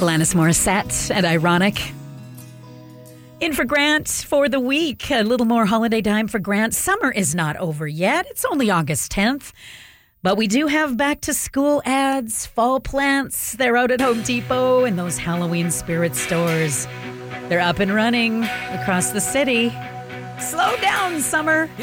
Alanis Morissette and Ironic. In for Grant for the week. A little more holiday time for Grant. Summer is not over yet. It's only August 10th. But we do have back to school ads, fall plants. They're out at Home Depot and those Halloween spirit stores. They're up and running across the city. Slow down, summer.